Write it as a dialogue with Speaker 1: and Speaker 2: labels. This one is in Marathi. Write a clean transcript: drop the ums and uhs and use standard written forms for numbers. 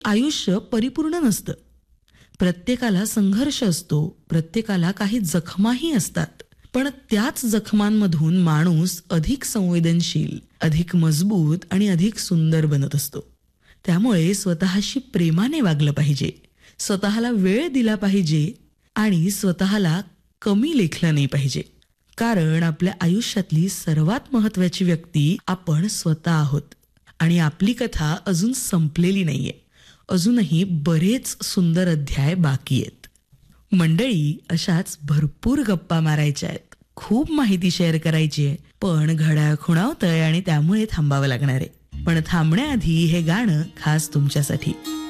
Speaker 1: आयुष्य परिपूर्ण नसतं. प्रत्येकाला संघर्ष असतो, प्रत्येकाला काही जखमाही असतात. पण त्याच जखमांमधून माणूस अधिक संवेदनशील, अधिक मजबूत आणि अधिक सुंदर बनत असतो. त्यामुळे स्वतःशी प्रेमाने वागलं पाहिजे, स्वतःला वेळ दिला पाहिजे आणि स्वतःला कमी लेखलं नाही पाहिजे. कारण आपल्या आयुष्यातली सर्वात महत्त्वाची व्यक्ती आपण स्वतः आहोत आणि आपली कथा अजून संपलेली नाहीये. अजूनही बरेच सुंदर अध्याय बाकी आहेत. मंडळी, अशाच भरपूर गप्पा मारायच्या आहेत, खूप माहिती शेअर करायची आहे, पण घड्याळ खुणावतंय आणि त्यामुळे थांबावं लागणार आहे. पण थांबण्याआधी हे गाणं खास तुमच्यासाठी.